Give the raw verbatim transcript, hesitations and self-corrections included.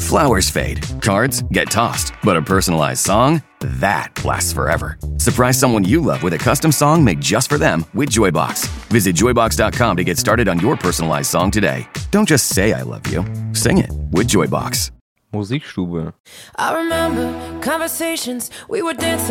Flowers fade, cards get tossed, but a personalized song, that lasts forever. Surprise someone you love with a custom song made just for them with Joybox. Visit joybox dot com to get started on your personalized song today. Don't just say I love you. Sing it with Joybox. Musikstube. I remember conversations we were dancing